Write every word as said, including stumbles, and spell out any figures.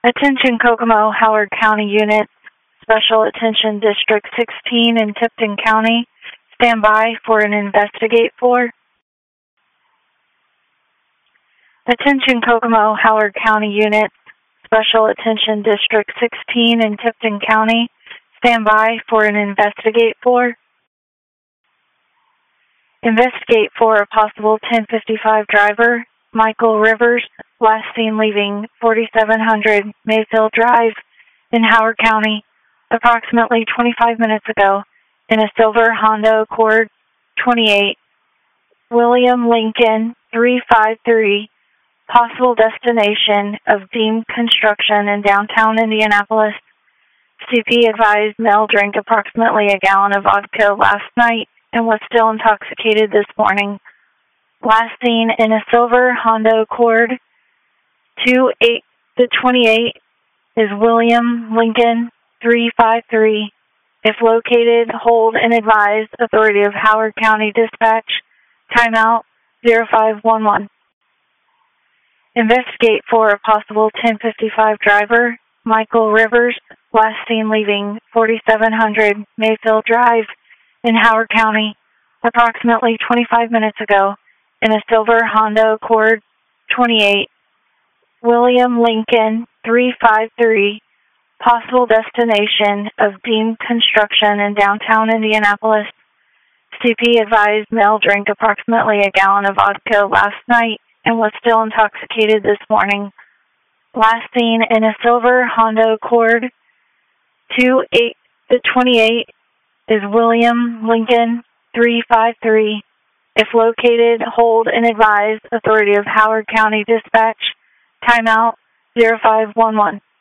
Attention Kokomo, Howard County Unit, Special Attention District sixteen in Tipton County. Stand by for an investigate for. Attention Kokomo, Howard County Unit, Special Attention District sixteen in Tipton County. Stand by for an investigate for. Investigate for a possible ten fifty-five driver, Michael Rivers, last seen leaving forty-seven hundred Mayfield Drive in Howard County approximately twenty-five minutes ago in a silver Honda Accord twenty-eight. William Lincoln three five three, possible destination of Deemed Construction in downtown Indianapolis. C P advised male drank approximately a gallon of vodka last night and was still intoxicated this morning. Last seen in a silver Honda Accord two eight to twenty-eight is William Lincoln three five three. If located, hold and advise authority of Howard County Dispatch. Timeout zero five one one. Investigate for a possible ten fifty-five driver, Michael Rivers, last seen leaving forty-seven hundred Mayfield Drive in Howard County approximately twenty-five minutes ago in a silver Honda Accord twenty-eight. William Lincoln three five three, possible destination of Deemed Construction in downtown Indianapolis. C P advised male drank approximately a gallon of vodka last night and was still intoxicated this morning. Last seen in a silver Honda Accord two eight to twenty-eight is William Lincoln three five three. If located, hold and advise authority of Howard County Dispatch. Timeout zero five one one.